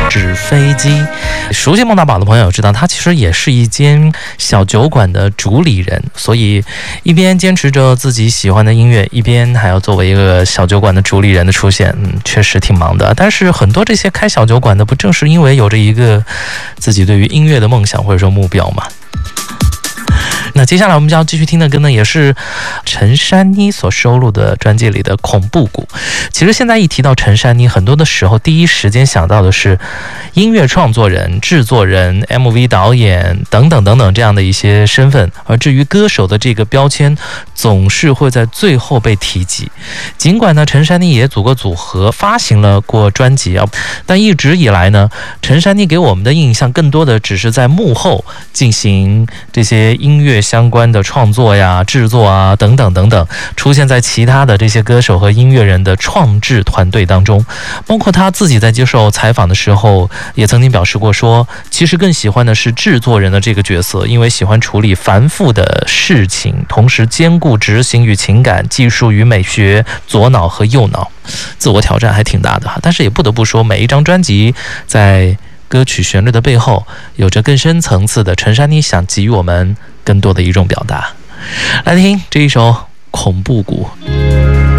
纸飞机。熟悉孟大宝的朋友知道，他其实也是一间小酒馆的主理人，所以一边坚持着自己喜欢的音乐，一边还要作为一个小酒馆的主理人的出现，确实挺忙的。但是很多这些开小酒馆的，不正是因为有着一个自己对于音乐的梦想或者说目标吗？那接下来我们就要继续听的歌呢，也是陈珊妮所收录的专辑里的恐怖谷。其实现在一提到陈珊妮，很多的时候第一时间想到的是音乐创作人、制作人、MV 导演等等等等这样的一些身份，而至于歌手的这个标签总是会在最后被提及。尽管呢陈珊妮也组过组合，发行了过专辑啊，但一直以来呢，陈珊妮给我们的印象更多的只是在幕后进行这些音乐相关的创作呀、制作啊等等等等，出现在其他的这些歌手和音乐人的创制团队当中。包括他自己在接受采访的时候也曾经表示过说，其实更喜欢的是制作人的这个角色，因为喜欢处理繁复的事情，同时兼顾执行与情感、技术与美学、左脑和右脑，自我挑战还挺大的哈。但是也不得不说，每一张专辑在歌曲旋律的背后有着更深层次的陈珊妮想给予我们更多的一种表达。来听这一首恐怖谷。